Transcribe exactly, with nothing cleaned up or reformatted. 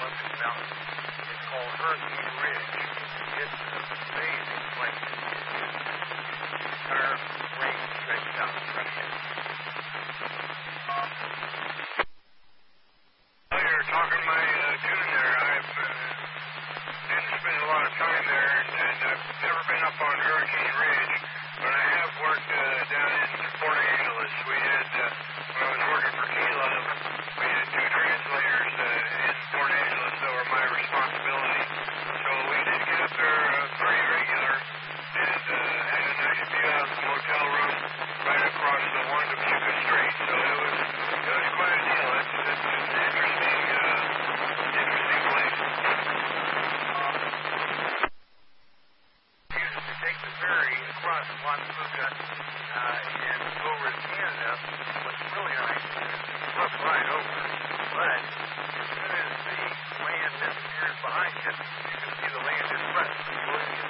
of this mountain. It's called Hurricane Ridge. It's an amazing place. The entire range stretches out in front of you. While you're talking my uh, tune there, I've uh, didn't spend a lot of time there, and, and I've never been up on Hurricane Ridge, but I have worked uh, down in Port Angeles. We had, uh, when I was working for Kela, we had two translators uh, in Port Angeles that were my responsibility. So we did get up there uh, pretty regular, and uh, had a nice view out of the motel room right across the Juan de Fuca Street. So it was, it was quite a deal. It's, it's an interesting, uh, interesting place. Uses to take the ferry across Juan de Fuca uh, and go over to Canada. What's really nice is it's a rough ride over, but as soon as the land disappears behind you, you can see the land in front. So you go into